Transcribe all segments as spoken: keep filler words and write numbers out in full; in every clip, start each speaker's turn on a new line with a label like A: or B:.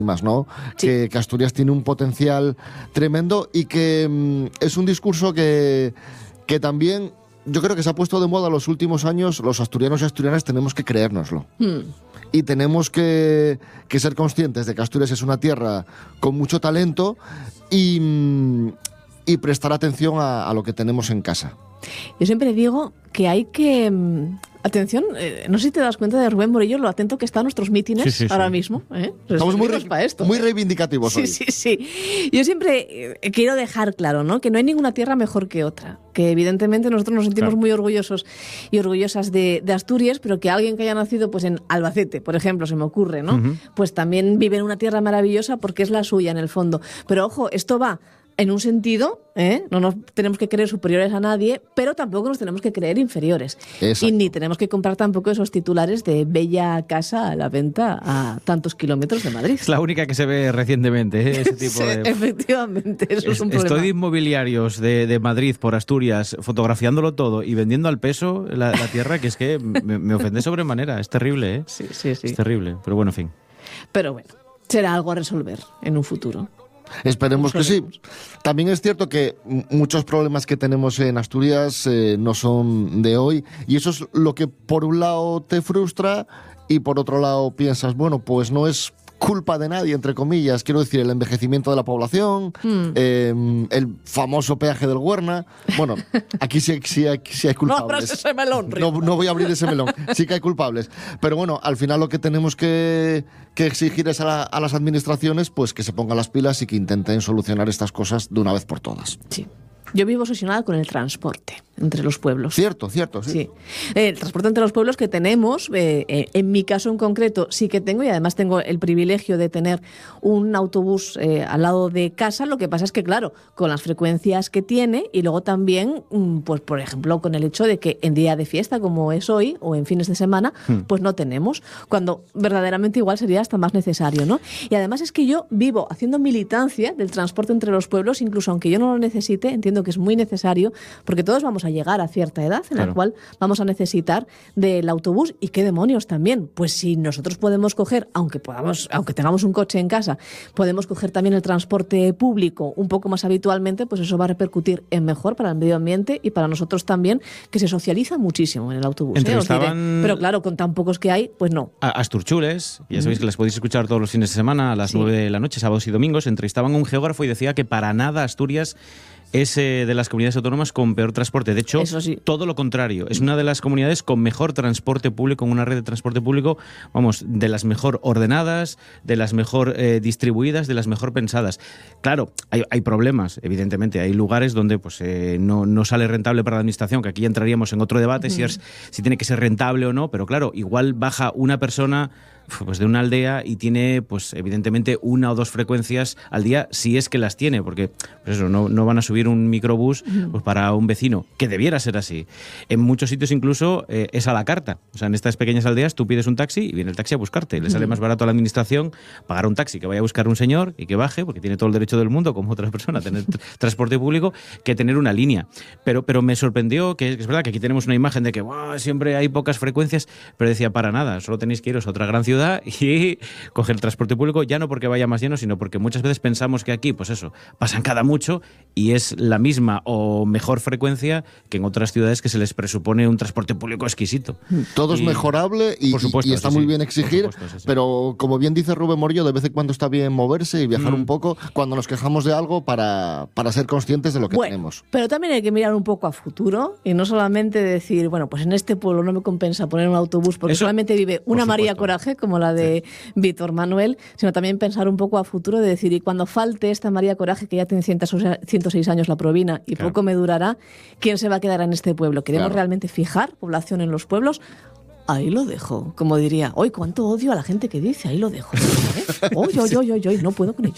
A: más, ¿no?
B: Sí.
A: Que, que Asturias tiene un potencial tremendo y que mm, es un discurso que, que también yo creo que se ha puesto de moda en los últimos años. Los asturianos y asturianas tenemos que creérnoslo.
B: Hmm.
A: Y tenemos que, que ser conscientes de que Asturias es una tierra con mucho talento y, mm, y prestar atención a, a lo que tenemos en casa.
B: Yo siempre digo que hay que... mm, atención, eh, no sé si te das cuenta de Rubén Morillo, lo atento que está a nuestros mítines
C: Sí, sí, sí.
B: ahora mismo. ¿eh?
A: Estamos muy,
B: Servidos
A: re-
B: para esto,
A: muy
B: ¿eh?
A: reivindicativos
B: Sí,
A: hoy.
B: sí, sí. Yo siempre eh, quiero dejar claro, ¿no?, que no hay ninguna tierra mejor que otra. Que evidentemente nosotros nos sentimos
C: Claro.
B: muy orgullosos y orgullosas de, de Asturias, pero que alguien que haya nacido pues en Albacete, por ejemplo, se me ocurre, ¿no?
C: Ujú.
B: Pues también vive en una tierra maravillosa porque es la suya en el fondo. Pero ojo, esto va en un sentido, ¿eh? No nos tenemos que creer superiores a nadie, pero tampoco nos tenemos que creer inferiores.
A: Exacto.
B: Y ni tenemos que comprar tampoco esos titulares de bella casa a la venta a tantos kilómetros de Madrid.
C: Es la única que se ve recientemente, ¿eh? Ese tipo
B: Sí,
C: de...
B: efectivamente, eso es,
C: Es-
B: un problema.
C: Estoy de inmobiliarios de, de Madrid por Asturias, fotografiándolo todo y vendiendo al peso la, la tierra, que es que me, me ofende sobremanera. Es terrible, ¿eh?
B: Sí, sí, sí.
C: Es terrible. Pero bueno, en fin.
B: Pero bueno, será algo a resolver en un futuro.
A: Esperemos que sí.
B: Esperemos.
A: También es cierto que m- muchos problemas que tenemos en Asturias eh, no son de hoy, y eso es lo que por un lado te frustra y por otro lado piensas, bueno, pues no es culpa de nadie, entre comillas. Quiero decir, el envejecimiento de la población,
B: Hmm.
A: eh, el famoso peaje del Güerna. Bueno, aquí sí, sí hay, sí hay
B: No
A: culpables.
B: abras ese melón,
A: No,
B: Rico.
A: no voy a abrir ese melón. Sí que hay culpables. Pero bueno, al final lo que tenemos que, que exigir es a, la- a las administraciones pues que se pongan las pilas y que intenten solucionar estas cosas de una vez por todas.
B: Sí. Yo vivo obsesionada con el transporte entre los pueblos.
A: Cierto, cierto, sí.
B: Sí. Eh, El transporte entre los pueblos que tenemos, eh, eh, en mi caso en concreto, sí que tengo, y además tengo el privilegio de tener un autobús eh, al lado de casa. Lo que pasa es que, claro, con las frecuencias que tiene y luego también, mm, pues por ejemplo, con el hecho de que en día de fiesta, como es hoy, o en fines de semana, pues no tenemos, cuando verdaderamente igual sería hasta más necesario, ¿no? Y además es que yo vivo haciendo militancia del transporte entre los pueblos, incluso aunque yo no lo necesite, entiendo que es muy necesario, porque todos vamos a llegar a cierta edad en
C: Claro.
B: la cual vamos a necesitar del autobús. ¿Y qué demonios también? Pues si nosotros podemos coger, aunque podamos, aunque tengamos un coche en casa, podemos coger también el transporte público un poco más habitualmente, pues eso va a repercutir en mejor para el medio ambiente y para nosotros también, que se socializa muchísimo en el autobús. ¿eh? Os diré.
C: Entrevistaban-
B: Pero claro, con tan pocos que hay, pues no.
C: A Asturchules, ya sabéis que las podéis escuchar todos los fines de semana a las
B: Sí.
C: nueve de la noche, sábados y domingos, entrevistaban a un geógrafo y decía que para nada Asturias es eh, de las comunidades autónomas con peor transporte. De hecho,
B: Eso sí.
C: todo lo contrario. Es una de las comunidades con mejor transporte público, con una red de transporte público, vamos, de las mejor ordenadas, de las mejor eh, distribuidas, de las mejor pensadas. Claro, hay, hay problemas, evidentemente. Hay lugares donde pues eh, no, no sale rentable para la administración, que aquí entraríamos en otro debate, si, es, si tiene que ser rentable o no, pero claro, igual baja una persona pues de una aldea y tiene pues evidentemente una o dos frecuencias al día, si es que las tiene, porque pues eso, no, no van a subir un microbús pues para un vecino, que debiera ser así. En muchos sitios incluso eh, es a la carta, o sea, en estas pequeñas aldeas tú pides un taxi y viene el taxi a buscarte, le sale más barato a la administración pagar un taxi que vaya a buscar un señor y que baje, porque tiene todo el derecho del mundo como otra persona a tener tr- transporte público, que tener una línea. Pero, pero me sorprendió que es verdad que aquí tenemos una imagen de que ¡buah! Siempre hay pocas frecuencias, pero decía, para nada, solo tenéis que iros a otra gran ciudad y coger el transporte público, ya no porque vaya más lleno, sino porque muchas veces pensamos que aquí, pues eso, pasan cada mucho y es la misma o mejor frecuencia que en otras ciudades que se les presupone un transporte público exquisito.
A: Todo es
C: Y-
A: mejorable y,
C: Por supuesto,
A: y está
C: sí,
A: muy
C: sí.
A: bien
C: Por
A: exigir,
C: supuesto, sí, sí.
A: pero como bien dice Rubén Morillo, de vez en cuando está bien moverse y viajar
C: Mm.
A: un poco cuando nos quejamos de algo para, para ser conscientes de lo que
B: Bueno,
A: tenemos.
B: pero también hay que mirar un poco a futuro y no solamente decir, bueno, pues en este pueblo no me compensa poner un autobús porque
C: Eso,
B: solamente vive una
C: por
B: María
C: supuesto.
B: Coraje, como la de Víctor Manuel, sino también pensar un poco a futuro de decir, y cuando falte esta María Coraje, que ya tiene ciento seis años la Provina y
C: Claro.
B: poco me durará, ¿quién se va a quedar en este pueblo? ¿Queremos
A: Claro.
B: realmente fijar población en los pueblos? Ahí lo dejo. Como diría, hoy cuánto odio a la gente que dice, ahí lo dejo. ¿Eh? Oy, oy, oy, oy, oy, no puedo con ellos.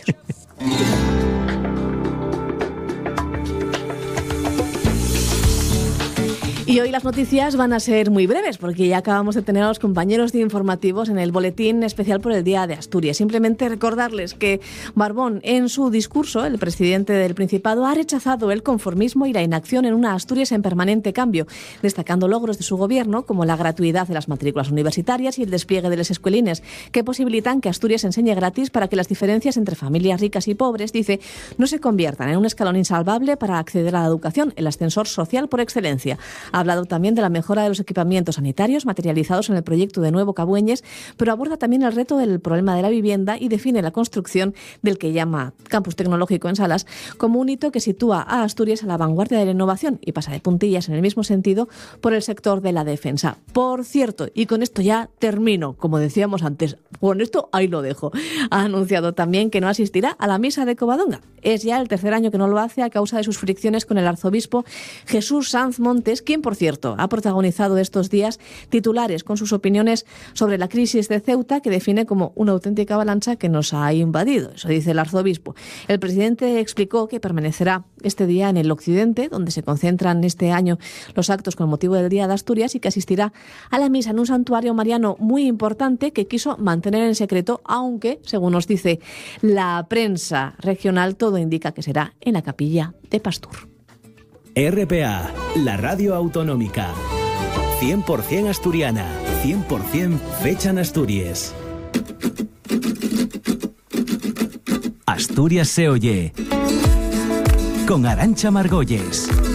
B: Y hoy las noticias van a ser muy breves porque ya acabamos de tener a los compañeros de informativos en el boletín especial por el Día de Asturias. Simplemente recordarles que Barbón, en su discurso, el presidente del Principado, ha rechazado el conformismo y la inacción en una Asturias en permanente cambio, destacando logros de su gobierno como la gratuidad de las matrículas universitarias y el despliegue de las escuelines, que posibilitan que Asturias enseñe gratis para que las diferencias entre familias ricas y pobres, dice, no se conviertan en un escalón insalvable para acceder a la educación, el ascensor social por excelencia. Ha hablado también de la mejora de los equipamientos sanitarios materializados en el proyecto de Nuevo Cabueñes, pero aborda también el reto del problema de la vivienda y define la construcción del que llama Campus Tecnológico en Salas como un hito que sitúa a Asturias a la vanguardia de la innovación y pasa de puntillas en el mismo sentido por el sector de la defensa. Por cierto, y con esto ya termino, como decíamos antes, con esto ahí lo dejo, ha anunciado también que no asistirá a la misa de Covadonga. Es ya el tercer año que no lo hace a causa de sus fricciones con el arzobispo Jesús Sanz Montes, quien, por cierto, ha protagonizado estos días titulares con sus opiniones sobre la crisis de Ceuta, que define como una auténtica avalancha que nos ha invadido. Eso dice el arzobispo. El presidente explicó que permanecerá este día en el occidente, donde se concentran este año los actos con motivo del Día de Asturias, y que asistirá a la misa en un santuario mariano muy importante que quiso mantener en secreto, aunque, según nos dice la prensa regional, todo indica que será en la capilla de Pastur.
D: R P A, la radio autonómica. cien por ciento asturiana, cien por ciento fecha en Asturias. Asturias se oye. Con Arantxa Margolles.